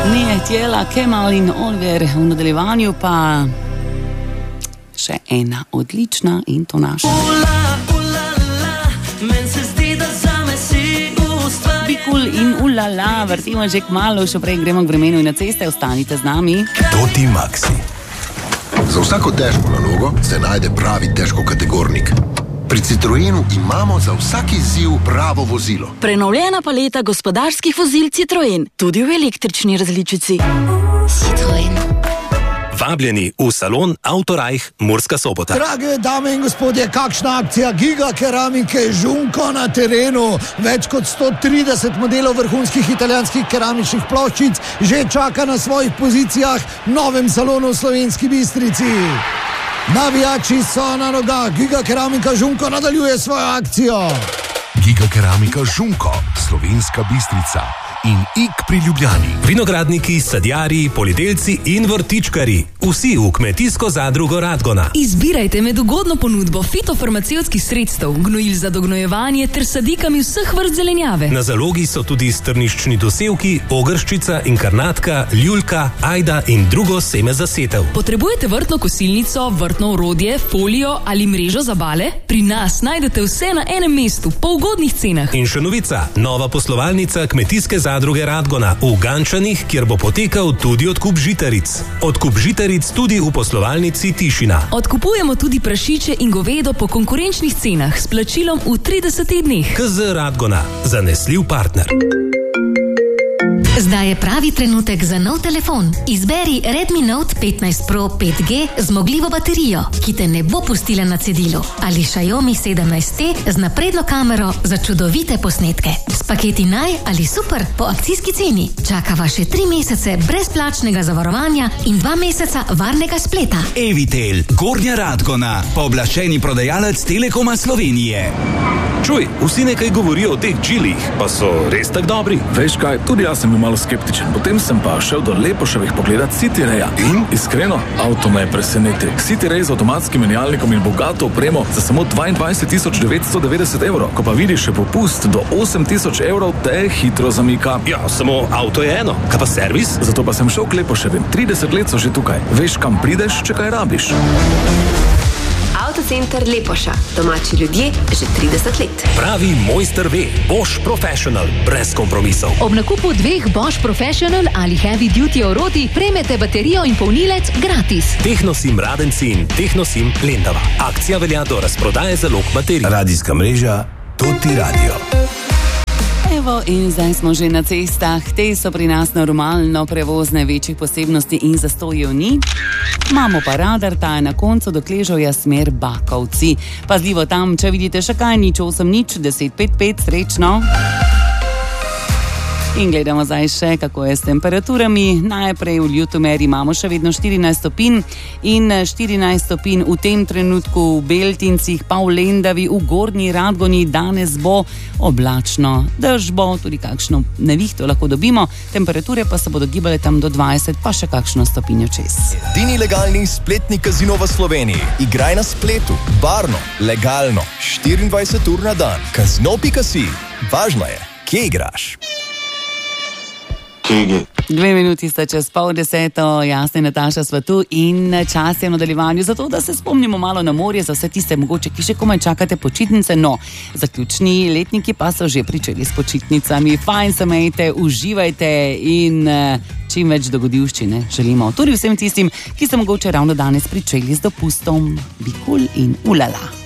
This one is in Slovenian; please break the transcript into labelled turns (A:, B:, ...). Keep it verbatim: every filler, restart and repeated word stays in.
A: Nije Tjela, Kemal in Oliver, v nadaljevanju pa še ena odlična intonaša. Bikul in ulala, vrtimo že kmalu, še prej gremo k vremenu in na ceste, ostanite z nami.
B: Toti Maxi.
C: Za vsako težko nalogo se najde pravi težkokategornik. Pri Citroenu imamo za vsak izziv pravo vozilo.
D: Prenovljena paleta gospodarskih vozil Citroen, tudi v električni različici.
E: Citroen.
F: Vabljeni v salon Autorajh Murska Sobota.
G: Drage dame in gospodje, kakšna akcija Giga keramike Žunko na terenu. Več kot sto trideset modelov vrhunskih italijanskih keramičnih ploščic že čaka na svojih pozicijah v novem salonu v Slovenski Bistrici. Navijači so na nogah, Giga keramika Žunko nadaljuje svojo akcijo.
B: Giga keramika Žunko, Slovenska Bistrica in Ik pri Ljubljani.
F: Vinogradniki, sadjarji, poljedelci in vrtičkari. Vsi v kmetijsko zadrugo Radgona.
H: Izbirajte med ugodno ponudbo fitofarmacevtskih sredstev, gnojil za dognojevanje ter sadikami vseh vrst zelenjave.
F: Na zalogi so tudi strniščni dosevki, ogrščica, inkarnatka, ljulka, ajda in drugo seme za setev.
H: Potrebujete vrtno kosilnico, vrtno orodje, folijo ali mrežo za bale? Pri nas najdete vse na enem mestu, po ugodnih cenah.
F: In še novica, nova poslovalnica kmetijske zadruge Radgona v Gančanih, kjer bo potekal tudi odkup žitaric. Odkup žitaric tudi v poslovalnici Tišina.
H: Odkupujemo tudi prašiče in govedo po konkurenčnih cenah s plačilom v tridesetih dneh.
F: K Z Radgona, zanesljiv partner.
E: Zdaj je pravi trenutek za nov telefon. Izberi Redmi Note petnajst Pro pet G z zmogljivo baterijo, ki te ne bo pustila na cedilu, ali Xiaomi sedemnajst T z napredno kamero za čudovite posnetke. S paketi Naj ali Super po akcijski ceni čaka vaše tri mesece brezplačnega zavarovanja in dva meseca varnega spleta.
I: Evitel, Gornja Radgona, pooblaščeni prodajalec Telekoma Slovenije.
F: Čuj, vsi nekaj govorijo o teh džilih, pa so res tak dobri?
J: Veš kaj, tudi jaz sem bil malo skeptičen. Potem sem pa šel do Lepoševih pogledat City Raya. In iskreno, avto me je presenetil. City Ray z avtomatskim menjalnikom in bogato opremo za samo dvaindvajset tisoč devetsto devetdeset evrov. Ko pa vidiš še popust do osem tisoč evrov, te hitro zamika.
F: Ja, samo avto je eno. Kaj pa servis?
J: Zato pa sem šel k Lepoševim. trideset let so že tukaj. Veš, kam prideš, če kaj rabiš.
K: Avtocenter Lepoša. Domači ljudje že trideset let.
F: Pravi mojster ve, Bosch Professional, brez kompromisov.
L: Ob nakupu dveh Bosch Professional ali Heavy Duty orodij prejmete baterijo in polnilec gratis.
F: Tehnosim Radenci in Tehnosim Lendava. Akcija velja do razprodaje zalog baterij.
B: Radijska mreža Toti Radio.
A: Evo in zdaj smo že na cestah. Te so pri nas normalno prevozne, večjih posebnosti in zastojev ni. Imamo pa radar, ta je na koncu do Kležovja smer Bakovci. Pazljivo tam, če vidite še kaj, nič osem nič deset pet pet, srečno. In gledamo zdaj še, kako je s temperaturami. Najprej v Ljutomeri imamo še vedno štirinajst stopinj in štirinajst stopinj v tem trenutku v Beltincih, pa v Lendavi, v Gornji Radgoni. Danes bo oblačno, dež bo, tudi kakšno nevihto lahko dobimo. Temperature pa se bodo gibale tam do dvajset, pa še kakšno stopinjo čez.
M: Edini legalni spletni kazino v Sloveniji. Igraj na spletu, barno, legalno, štiriindvajset ur na dan. Kazino pika si. Važno je, kje igraš.
A: Dve minuti sta čez pol deseto, Jasna in Nataša sva tu in čas je v nadaljevanju, zato da se spomnimo malo na morje za vse tiste mogoče, ki še komaj čakate počitnice. No, zaključni letniki pa so že pričeli s počitnicami. Fajn se imejte, uživajte in čim več dogodivščine želimo tudi vsem tistim, ki ste mogoče ravno danes pričeli z dopustom. Bikul in ulala.